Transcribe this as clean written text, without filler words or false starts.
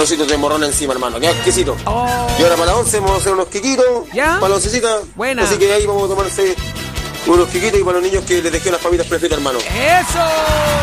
trocitos de morrón encima, hermano. Qué exquisito. Oh. Y ahora para la 11 vamos a hacer unos quiquitos. ¿Ya? Para la oncecita. Buena. Así que ahí vamos a tomarse unos quiquitos y para los niños que les dejé unas papitas prefritas, hermano. ¡Eso!